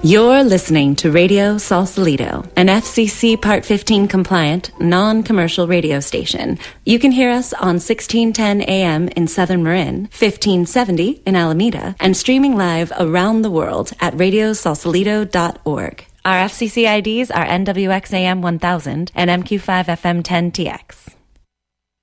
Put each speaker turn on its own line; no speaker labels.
You're listening to Radio Sausalito, an FCC Part 15 compliant, non-commercial radio station. You can hear us on 1610 AM in Southern Marin, 1570 in Alameda, and streaming live around the world at radiosausalito.org. Our FCC IDs are NWXAM 1000 and MQ5FM 10TX.